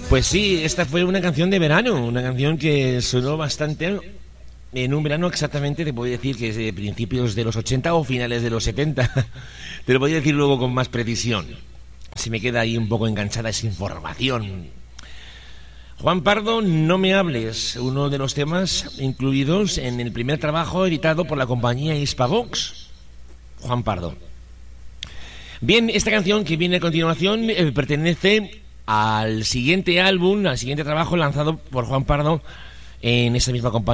Pues sí, esta fue una canción de verano, una canción que sonó bastante en un verano exactamente, te puedo decir que es de principios de los 80 o finales de los 70. Te lo voy a decir luego con más precisión. Si me queda ahí un poco enganchada esa información. Juan Pardo, No me hables, uno de los temas incluidos en el primer trabajo editado por la compañía Hispavox. Juan Pardo. Bien, esta canción que viene a continuación pertenece al siguiente álbum, al siguiente trabajo lanzado por Juan Pardo en esa misma compañía.